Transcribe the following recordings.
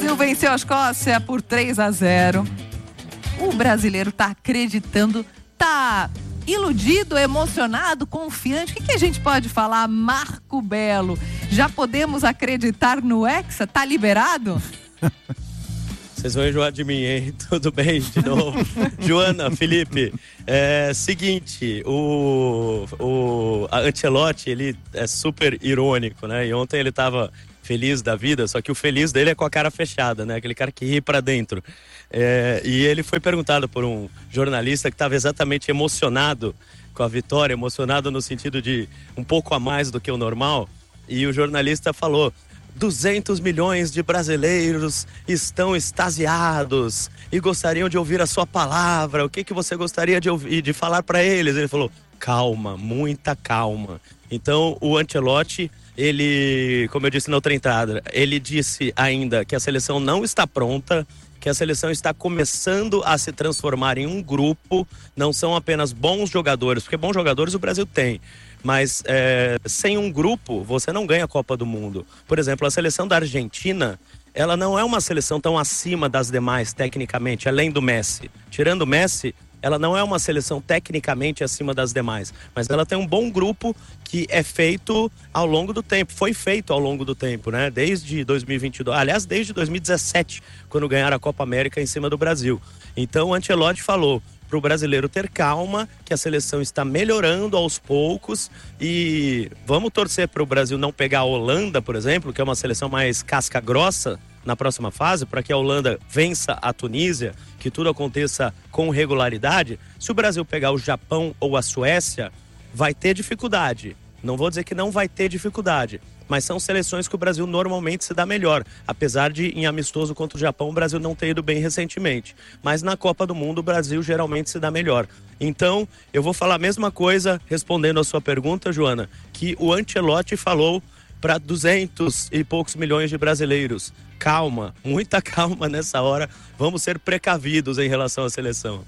Brasil venceu a Escócia por 3-0. O brasileiro tá acreditando, tá iludido, emocionado, confiante. O que a gente pode falar, Marco Belo? Já podemos acreditar no Hexa? Tá liberado? Vocês vão enjoar de mim, hein? Tudo bem, de novo. Joana, Felipe, seguinte, o Ancelotti, ele é super irônico, né? E ontem ele tava feliz da vida, só que o feliz dele é com a cara fechada, né? Aquele cara que ri pra dentro. E ele foi perguntado por um jornalista que estava exatamente emocionado com a vitória, emocionado no sentido de um pouco a mais do que o normal, e o jornalista falou: 200 milhões de brasileiros estão extasiados e gostariam de ouvir a sua palavra. O que você gostaria de ouvir, de falar para eles? Ele falou: calma, muita calma. Então o Ancelotti, ele, como eu disse na outra entrada, ele disse ainda que a seleção não está pronta, que a seleção está começando a se transformar em um grupo, não são apenas bons jogadores, porque bons jogadores o Brasil tem, mas sem um grupo você não ganha a Copa do Mundo. Por exemplo, a seleção da Argentina, ela não é uma seleção tão acima das demais tecnicamente, além do Messi. Tirando o Messi, ela não é uma seleção tecnicamente acima das demais, mas ela tem um bom grupo que é feito ao longo do tempo, foi feito ao longo do tempo, né? Desde 2022, aliás, desde 2017, quando ganharam a Copa América em cima do Brasil. Então o Ancelotti falou para o brasileiro ter calma, que a seleção está melhorando aos poucos e vamos torcer para o Brasil não pegar a Holanda, por exemplo, que é uma seleção mais casca grossa na próxima fase, para que a Holanda vença a Tunísia, que tudo aconteça com regularidade. Se o Brasil pegar o Japão ou a Suécia, vai ter dificuldade. Não vou dizer que não vai ter dificuldade, mas são seleções que o Brasil normalmente se dá melhor, apesar de em amistoso contra o Japão o Brasil não ter ido bem recentemente. Mas na Copa do Mundo o Brasil geralmente se dá melhor. Então eu vou falar a mesma coisa respondendo a sua pergunta, Joana, que o Ancelotti falou para 200 e poucos milhões de brasileiros. Calma, muita calma nessa hora, vamos ser precavidos em relação à seleção.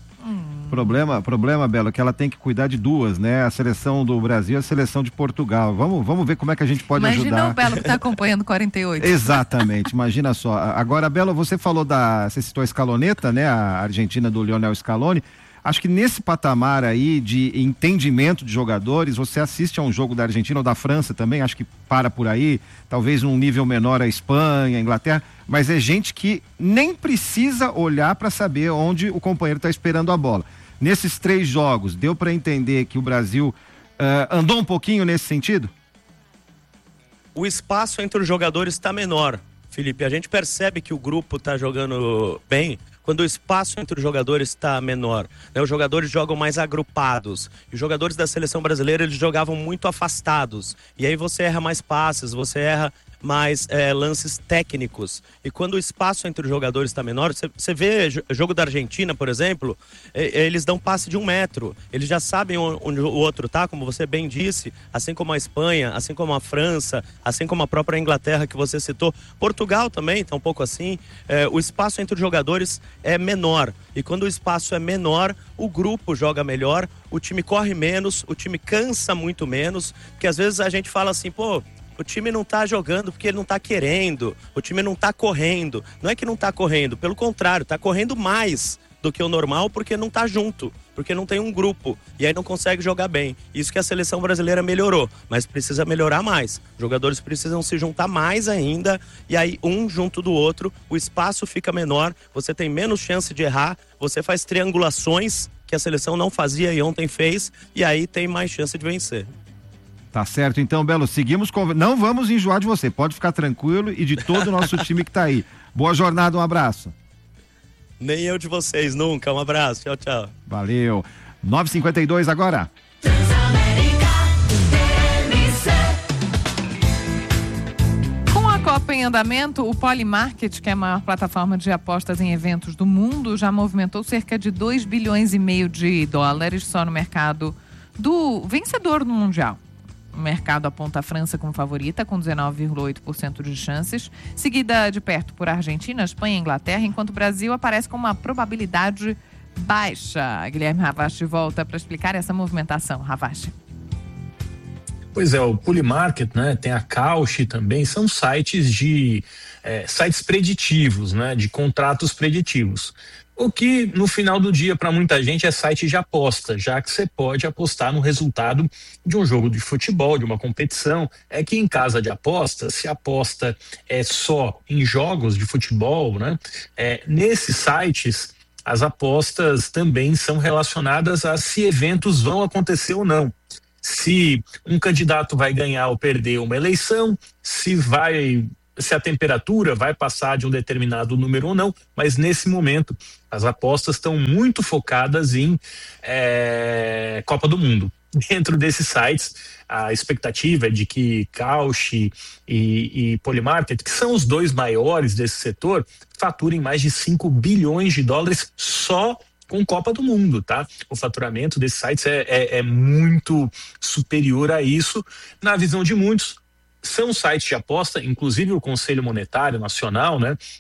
Problema, Belo, é que ela tem que cuidar de duas, né? A seleção do Brasil e a seleção de Portugal. Vamos ver como é que a gente pode ajudar. Imagina o Belo que está acompanhando 48. Exatamente, imagina só. Agora, Belo, você falou você citou a Scaloneta, né? A Argentina do Lionel Scaloni. Acho que nesse patamar aí de entendimento de jogadores, você assiste a um jogo da Argentina ou da França também, acho que para por aí, talvez num nível menor a Espanha, a Inglaterra, mas é gente que nem precisa olhar para saber onde o companheiro está esperando a bola. Nesses 3 jogos, deu para entender que o Brasil andou um pouquinho nesse sentido? O espaço entre os jogadores está menor, Felipe. A gente percebe que o grupo está jogando bem quando o espaço entre os jogadores está menor, né? Os jogadores jogam mais agrupados. E os jogadores da seleção brasileira, eles jogavam muito afastados. E aí você erra mais passes, você erra mais lances técnicos. E quando o espaço entre os jogadores está menor, você vê jogo da Argentina, por exemplo, eles dão passe de 1 metro. Eles já sabem onde o outro tá, como você bem disse, assim como a Espanha, assim como a França, assim como a própria Inglaterra que você citou. Portugal também tá um pouco assim. O espaço entre os jogadores é menor. E quando o espaço é menor, o grupo joga melhor, o time corre menos, o time cansa muito menos, porque às vezes a gente fala assim, o time não tá jogando porque ele não tá querendo, o time não tá correndo. Não é que não tá correndo, pelo contrário, tá correndo mais do que o normal porque não tá junto, porque não tem um grupo e aí não consegue jogar bem. Isso que a seleção brasileira melhorou, mas precisa melhorar mais. Os jogadores precisam se juntar mais ainda e aí um junto do outro, o espaço fica menor, você tem menos chance de errar, você faz triangulações que a seleção não fazia e ontem fez e aí tem mais chance de vencer. Tá certo, então, Belo, seguimos não vamos enjoar de você, pode ficar tranquilo e de todo o nosso time que tá aí. Boa jornada, um abraço. Nem eu de vocês, nunca, um abraço, tchau, tchau. Valeu, 9h52 agora. Com a Copa em andamento, o Polymarket, que é a maior plataforma de apostas em eventos do mundo, já movimentou cerca de 2,5 bilhões de dólares só no mercado do vencedor no Mundial. O mercado aponta a França como favorita, com 19,8% de chances, seguida de perto por Argentina, Espanha e Inglaterra, enquanto o Brasil aparece com uma probabilidade baixa. Guilherme Ravache volta para explicar essa movimentação. Ravache. Pois é, o Polymarket, né, tem a Cauchy também, são sites sites preditivos, né, de contratos preditivos. O que no final do dia para muita gente é site de aposta, já que você pode apostar no resultado de um jogo de futebol, de uma competição. É que em casa de aposta, se aposta só em jogos de futebol, né, nesses sites as apostas também são relacionadas a se eventos vão acontecer ou não. Se um candidato vai ganhar ou perder uma eleição, se a temperatura vai passar de um determinado número ou não, mas nesse momento as apostas estão muito focadas em Copa do Mundo. Dentro desses sites, a expectativa é de que Cauchy e Polymarket, que são os dois maiores desse setor, faturem mais de 5 bilhões de dólares só com Copa do Mundo, tá? O faturamento desses sites é muito superior a isso. Na visão de muitos, são sites de aposta, inclusive o Conselho Monetário Nacional, né,